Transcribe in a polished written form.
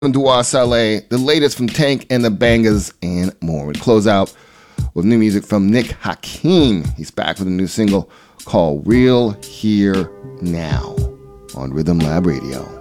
Dua Saleh, the latest from Tank and the Bangers, and more. We close out with new music from Nick Hakim. He's back with a new single called Real Here Now on Rhythm Lab Radio.